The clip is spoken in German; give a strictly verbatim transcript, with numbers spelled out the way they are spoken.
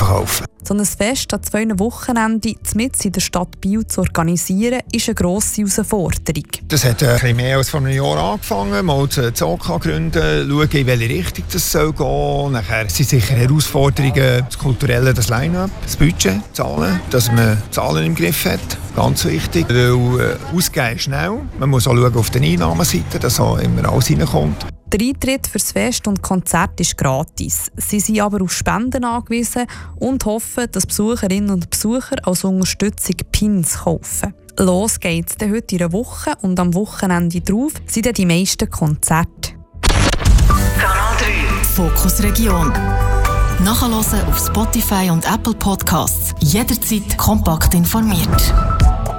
verkaufen. So ein Fest an zwei Wochenenden mitten in der Stadt Biel zu organisieren, ist eine grosse Herausforderung. Das hat ein bisschen mehr als vor einem Jahr angefangen. Mal das O K gründen, schauen, in welche Richtung das soll gehen. Nachher sind sicher Herausforderungen, das Kulturelle, das Line-up, das Budget, Zahlen, dass man Zahlen im Griff hat. Ganz wichtig. Weil äh, ausgeben schnell. Man muss auch schauen auf der Einnahmenseite, dass auch immer alles reinkommt. Der Eintritt für das Fest und Konzert ist gratis. Sie sind aber auf Spenden angewiesen und hoffen, dass Besucherinnen und Besucher als Unterstützung Pins kaufen. Los geht's dann heute in einer Woche und am Wochenende drauf sind dann die meisten Konzerte. Kanal drei Fokus Region. Nachhören auf Spotify und Apple Podcasts. Jederzeit kompakt informiert.